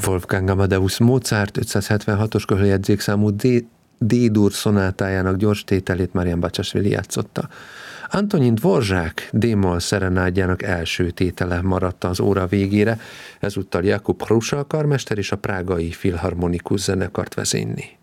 Wolfgang Amadeus Mozart 576-os köhöljegyzékszámú D-dur szonátájának gyors tételét Marian Bacsasvili játszotta. Antonin Dvorzsák D-moll szerenádjának első tétele maradt az óra végére, ezúttal Jakub Hrusa karmester és a prágai filharmonikus zenekart vezényli.